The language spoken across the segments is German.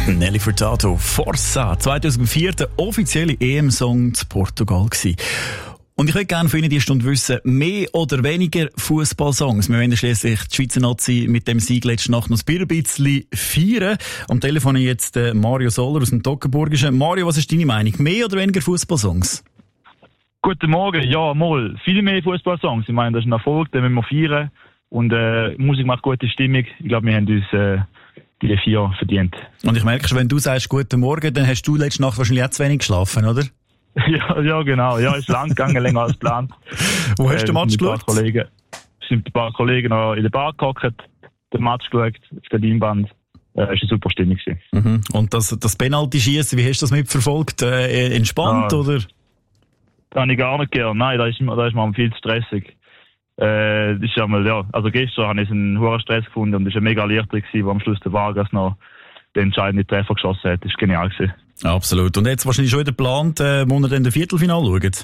Nelly Furtado, Forza, 2004 der offizielle EM-Song zu Portugal gewesen. Und ich würde gerne von Ihnen die Stunde wissen, mehr oder weniger Fußballsongs. Wir wollen schliesslich die Schweizer Nazi mit dem Sieg letzte Nacht noch ein bisschen feiern. Am Telefon jetzt Mario Soller aus dem Toggenburgischen. Mario, was ist deine Meinung? Mehr oder weniger Fußballsongs? Guten Morgen, ja, mal. Viel mehr Fußballsongs. Ich meine, das ist ein Erfolg, den müssen wir feiern. Und Musik macht gute Stimmung. Ich glaube, wir haben uns die 4 verdient. Und ich merke schon, wenn du sagst Guten Morgen, dann hast du letzte Nacht wahrscheinlich auch zu wenig geschlafen, oder? Ja, genau. Ja, ist lang gegangen, länger als geplant. Wo hast du den Match geschaut? Sind ein paar Kollegen noch in der Bar gehockt, den Match geschaut, auf der Leinwand. Ist eine super Stimmung gewesen. Mhm. Und das Penalty-Schießen, wie hast du das mitverfolgt? Entspannt, oder? Das habe ich gar nicht gern. Nein, da ist mir viel zu stressig. Das ist einmal, ja, also gestern habe ich einen hohen Stress gefunden und es war eine mega Erleichterung, wo am Schluss der Vargas noch den entscheidenden Treffer geschossen hat. Das war genial gewesen. Absolut. Und jetzt wahrscheinlich schon wieder geplant, wo ihr dann das Viertelfinale schaut?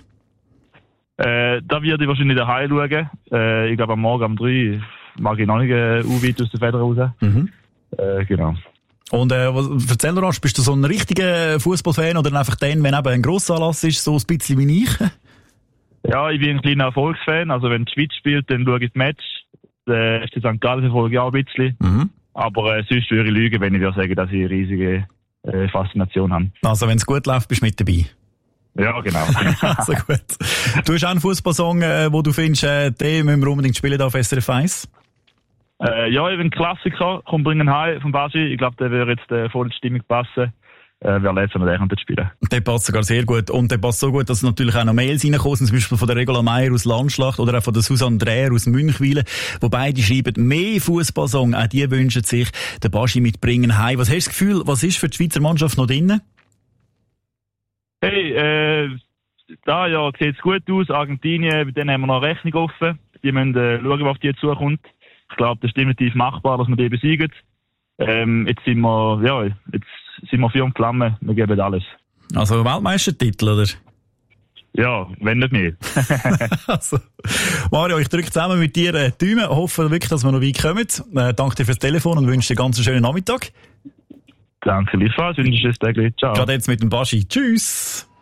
Da werde ich wahrscheinlich daheim schauen. Ich glaube, am Morgen um 3 mag ich noch nicht weit aus der Feder raus. Mhm. Genau. Und erzähl mir, bist du so ein richtiger Fußballfan oder einfach dann, wenn eben ein Grossanlass ist, so ein bisschen wie ich? Ja, ich bin ein kleiner Erfolgsfan. Also wenn die Schweiz spielt, dann schaue ich das Match. Der FC St. Gallen verfolge ich auch ein bisschen. Mhm. Aber sonst würde ich lügen, wenn ich würde sagen, dass ich eine riesige Faszination habe. Also wenn es gut läuft, bist du mit dabei? Ja, genau. Also gut. Du hast auch einen Fußballsong, wo du findest, den müssen wir unbedingt spielen auf SRF 1? Ja, ich bin ein Klassiker. Komm, bringen heim vom Baschi. Ich glaube, der würde jetzt voll in die Stimmung passen. Wer letztes Mal den spielen. Der passt sogar sehr gut. Und der passt so gut, dass natürlich auch noch Mails reinkommen, zum Beispiel von der Regula Meier aus Landschlacht oder auch von der Susanne Dreher aus Münchwilen, wo beide schreiben, mehr Fußballsong, auch die wünschen sich den Baschi mitbringen heim. Was hast du das Gefühl, was ist für die Schweizer Mannschaft noch drin? Hey, da ja, sieht es gut aus. Argentinien, bei denen haben wir noch eine Rechnung offen. Die müssen schauen, was auf die zukommt. Ich glaube, das ist definitiv machbar, dass wir die besiegen. Jetzt sind wir Feuer und Flamme, wir geben alles. Also Weltmeistertitel, oder? Ja, wenn nicht mehr. Also, Mario, ich drücke zusammen mit dir die Daumen, hoffe wirklich, dass wir noch weit kommen. Danke dir fürs Telefon und wünsche dir einen ganz schönen Nachmittag. Danke, Lieferant, wünsche dir ein Tag. Ciao. Gerade jetzt mit dem Baschi. Tschüss.